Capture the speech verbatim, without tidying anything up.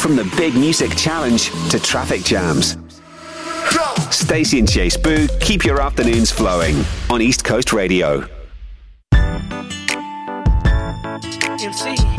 From the big music challenge to traffic jams. Stacey and Chase Boo keep your afternoons flowing on East Coast Radio. M C